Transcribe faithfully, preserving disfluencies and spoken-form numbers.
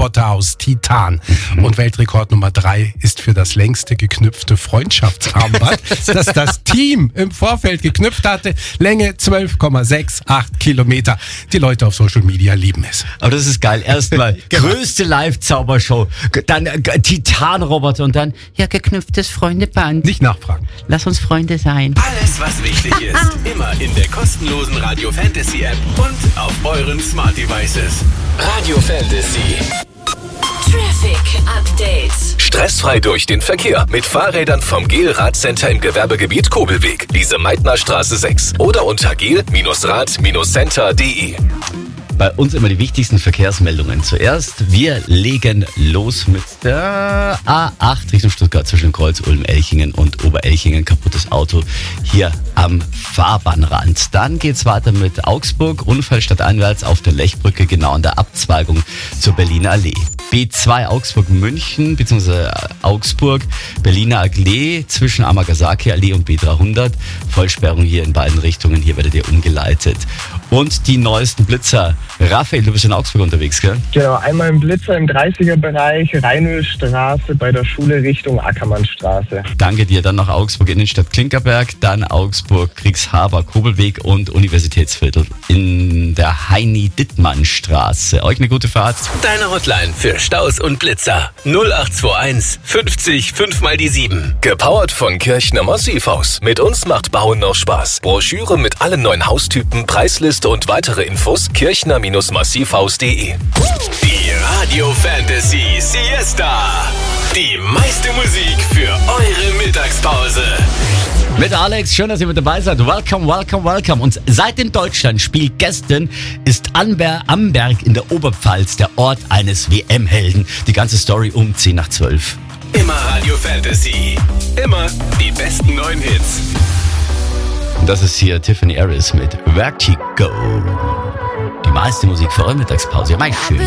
Roboter aus Titan. Mhm. Und Weltrekord Nummer drei ist für das längste geknüpfte Freundschaftsarmband, das das Team im Vorfeld geknüpft hatte. Länge zwölf Komma achtundsiebzig Kilometer. Die Leute auf Social Media lieben es. Aber das ist geil. Erstmal genau. Größte Live-Zaubershow, dann äh, Titan-Roboter und dann ja geknüpftes Freundeband. Nicht nachfragen. Lass uns Freunde sein. Alles, was wichtig ist, immer in der kostenlosen Radio Fantasy App und auf euren Smart Devices. Radio Fantasy. Traffic Updates. Stressfrei durch den Verkehr mit Fahrrädern vom Gel Radcenter im Gewerbegebiet Kobelweg, Lise-Meitner-Straße sechs oder unter gel Rad Center punkt de. Bei uns immer die wichtigsten Verkehrsmeldungen. Zuerst, wir legen los mit der A acht Richtung Stuttgart zwischen Kreuz, Ulm, Elchingen und Oberelchingen. Kaputtes Auto hier am Fahrbahnrand. Dann geht's weiter mit Augsburg, Unfall stadteinwärts auf der Lechbrücke, genau an der Abzweigung zur Berliner Allee. B zwei Augsburg-München bzw. Augsburg, Berliner Allee zwischen Amagasaki Allee und B dreihundert. Vollsperrung hier in beiden Richtungen, hier werdet ihr umgeleitet. Und die neuesten Blitzer. Raphael, du bist in Augsburg unterwegs, gell? Genau, einmal im Blitzer im dreißiger-Bereich, Rheinölstraße bei der Schule Richtung Ackermannstraße. Danke dir. Dann noch Augsburg Innenstadt Klinkerberg, dann Augsburg Kriegshaber Kobelweg und Universitätsviertel in der Heini-Dittmann-Straße. Euch eine gute Fahrt. Deine Hotline für Staus und Blitzer null acht zwei eins fünfzig fünf mal die sieben. Gepowert von Kirchner Massivhaus. Mit uns macht Bauen noch Spaß. Broschüre mit allen neuen Haustypen, Preisliste und weitere Infos kirchner Massivhaus punkt de. Die Radio Fantasy Siesta. Die meiste Musik für eure Mittagspause. Mit Alex, schön, dass ihr mit dabei seid. Welcome, welcome, welcome. Und seit in Deutschland spielt gestern ist Amber, Amberg in der Oberpfalz der Ort eines W M-Helden. Die ganze Story um zehn nach zwölf. Immer Radio Fantasy. Immer die besten neuen Hits. Und das ist hier Tiffany Harris mit Vertigo. Die meiste Musik für eure Mittagspause. Ja, mein schön.